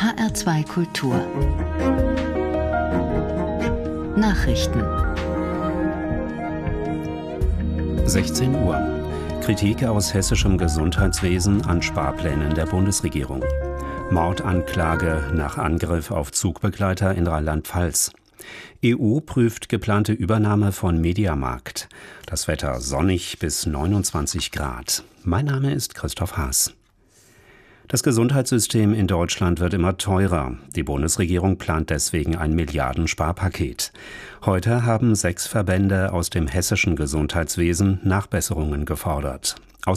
HR2 Kultur Nachrichten 16 Uhr. Kritik aus hessischem Gesundheitswesen an Sparplänen der Bundesregierung. Mordanklage nach Angriff auf Zugbegleiter in Rheinland-Pfalz. EU prüft geplante Übernahme von Mediamarkt. Das Wetter sonnig bis 29 Grad. Mein Name ist Christoph Haas. Das Gesundheitssystem in Deutschland wird immer teurer. Die Bundesregierung plant deswegen ein Milliardensparpaket. Heute haben 6 Verbände aus dem hessischen Gesundheitswesen Nachbesserungen gefordert.